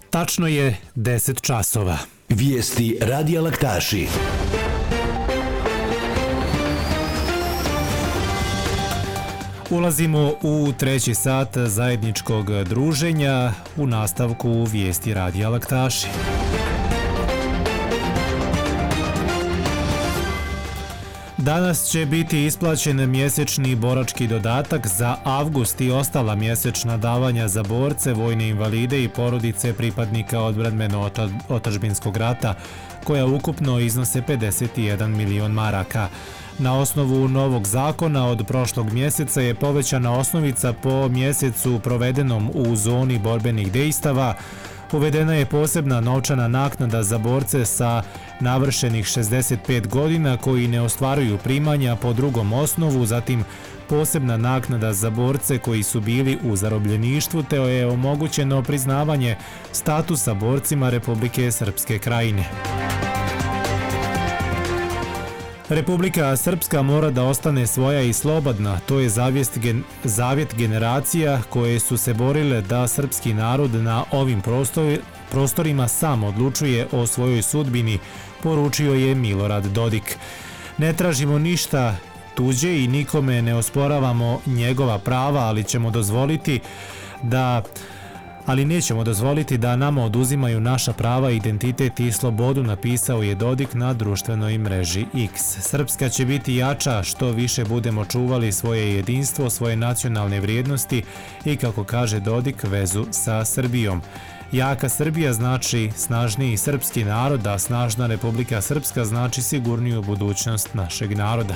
Tačno je 10 časova. Vijesti Radija Laktaši. Ulazimo u treći sat zajedničkog druženja u nastavku Vijesti Radija Laktaši. Danas će biti isplaćen mjesečni borački dodatak za avgust i ostala mjesečna davanja za borce, vojne invalide i porodice pripadnika odbrambeno-otadžbinskog rata, koja ukupno iznose 51 milion maraka. Na osnovu novog zakona od prošlog mjeseca je povećana osnovica po mjesecu provedenom u zoni borbenih dejstava. Uvedena je posebna novčana naknada za borce sa navršenih 65 godina koji ne ostvaruju primanja po drugom osnovu, zatim posebna naknada za borce koji su bili u zarobljeništvu, te je omogućeno priznavanje statusa borcima Republike Srpske Krajine. Republika Srpska mora da ostane svoja i slobodna, to je zavjet generacija koje su se borile da srpski narod na ovim prostorima sam odlučuje o svojoj sudbini, poručio je Milorad Dodik. Ne tražimo ništa tuđe i nikome ne osporavamo njegova prava, ali nećemo dozvoliti da nama oduzimaju naša prava, identitet i slobodu, napisao je Dodik na društvenoj mreži X. Srpska će biti jača što više budemo čuvali svoje jedinstvo, svoje nacionalne vrijednosti i, kako kaže Dodik, vezu sa Srbijom. Jaka Srbija znači snažniji srpski narod, a snažna Republika Srpska znači sigurniju budućnost našeg naroda.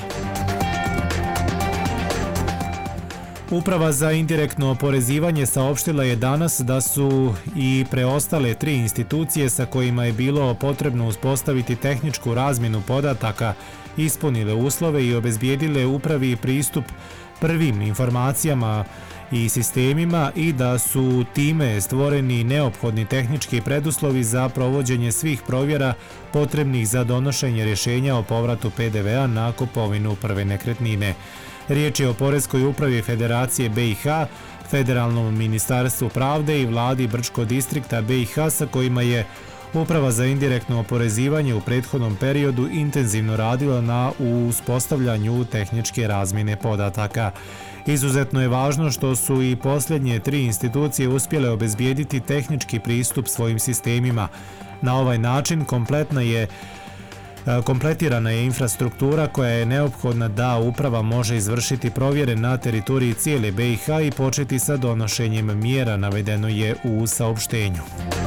Uprava za indirektno oporezivanje saopštila je danas da su i preostale 3 institucije sa kojima je bilo potrebno uspostaviti tehničku razmjenu podataka ispunile uslove i obezbijedile upravi pristup prvim informacijama i sistemima i da su time stvoreni neophodni tehnički preduslovi za provođenje svih provjera potrebnih za donošenje rješenja o povratu PDV-a na kupovinu prve nekretnine. Riječ je o Poreskoj upravi Federacije BiH, Federalnom ministarstvu pravde i vladi Brčkog distrikta BiH sa kojima je Uprava za indirektno oporezivanje u prethodnom periodu intenzivno radila na uspostavljanju tehničke razmjene podataka. Izuzetno je važno što su i posljednje 3 institucije uspjele obezbijediti tehnički pristup svojim sistemima. Na ovaj način kompletirana je infrastruktura koja je neophodna da uprava može izvršiti provjere na teritoriji cijele BiH i početi sa donošenjem mjera, navedeno je u saopštenju.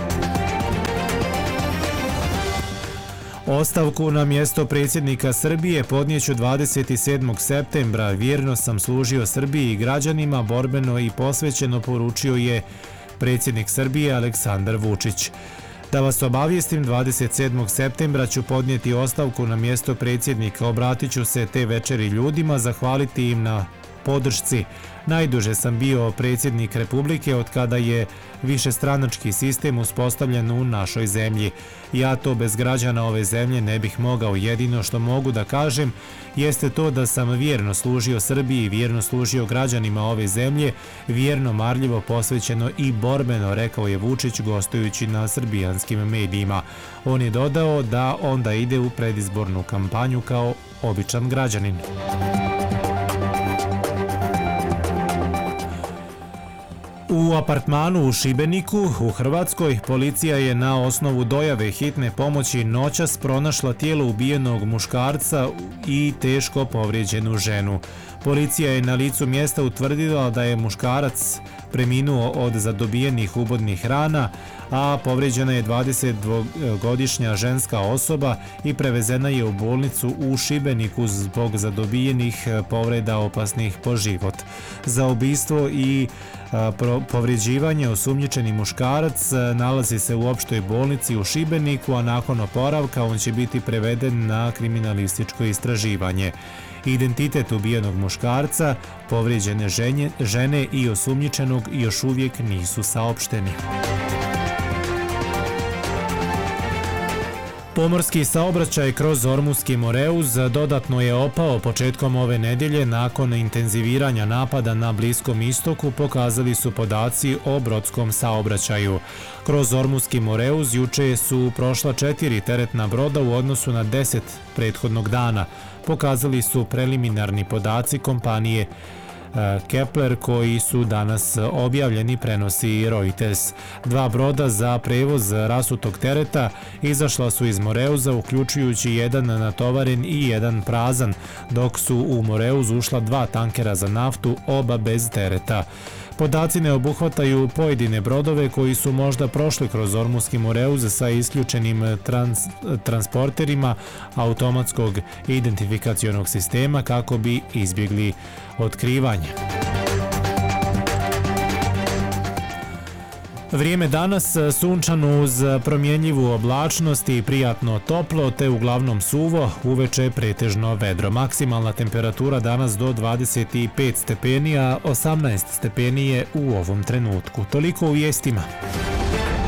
Ostavku na mjesto predsjednika Srbije podnijeću 27. septembra. Vjerno sam služio Srbiji i građanima, borbeno i posvećeno, poručio je predsjednik Srbije Aleksandar Vučić. Da vas obavijestim, 27. septembra ću podnijeti ostavku na mjesto predsjednika. Obratit ću se te večeri ljudima, zahvaliti im na podršci. Najduže sam bio predsjednik Republike od kada je višestranački sistem uspostavljen u našoj zemlji. Ja to bez građana ove zemlje ne bih mogao. Jedino što mogu da kažem jeste to da sam vjerno služio Srbiji, vjerno služio građanima ove zemlje, vjerno, marljivo, posvećeno i borbeno, rekao je Vučić gostujući na srbijanskim medijima. On je dodao da onda ide u predizbornu kampanju kao običan građanin. U apartmanu u Šibeniku u Hrvatskoj policija je na osnovu dojave hitne pomoći noćas pronašla tijelo ubijenog muškarca i teško povrijeđenu ženu. Policija je na licu mjesta utvrdila da je muškarac preminuo od zadobijenih ubodnih rana, a povrijeđena je 22-godišnja ženska osoba i prevezena je u bolnicu u Šibeniku zbog zadobijenih povreda opasnih po život. Za ubistvo i povrijeđivanje osumnjičeni muškarac nalazi se u opštoj bolnici u Šibeniku, a nakon oporavka on će biti preveden na kriminalističko istraživanje. Identitet ubijenog muškarca, povrijeđene žene i osumnjičenog još uvijek nisu saopšteni. Pomorski saobraćaj kroz Ormuski Moreuz dodatno je opao početkom ove nedjelje nakon intenziviranja napada na Bliskom istoku, pokazali su podaci o brodskom saobraćaju. Kroz Ormuski Moreuz juče su prošla 4 teretna broda u odnosu na 10 prethodnog dana, pokazali su preliminarni podaci kompanije Kepler koji su danas objavljeni, prenosi Reuters. 2 broda za prevoz rasutog tereta izašla su iz Moreuza, uključujući jedan natovaren i jedan prazan, dok su u Moreuz ušla 2 tankera za naftu, oba bez tereta. Podaci ne obuhvataju pojedine brodove koji su možda prošli kroz Ormuski Moreuz sa isključenim transporterima automatskog identifikacionog sistema kako bi izbjegli otkrivanje. Vrijeme danas sunčano uz promjenjivu oblačnost i prijatno toplo, te uglavnom suvo, uveče pretežno vedro. Maksimalna temperatura danas do 25 stepeni, a 18 stepeni je u ovom trenutku. Toliko u vijestima.